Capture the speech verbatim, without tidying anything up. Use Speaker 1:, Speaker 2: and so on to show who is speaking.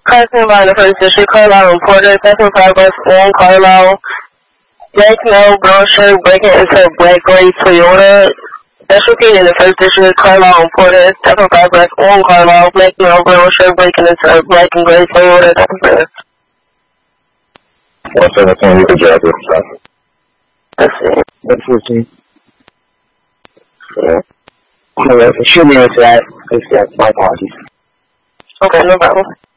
Speaker 1: Crossing by the first district, Carlisle, Porter, seven five West one, Carlisle. Black male, brown shirt, breaking into a black gray Toyota. That's repeated in the first district, Carlisle, Porter, seven five West one, Carlisle. Black male, brown shirt, breaking into a black and gray Toyota. That's
Speaker 2: one seventeen, you can drive this stuff.
Speaker 1: That's it.
Speaker 2: That's fifteen. Yeah. Alright, so shoot me into that. It's that, my apologies.
Speaker 1: Okay, no problem.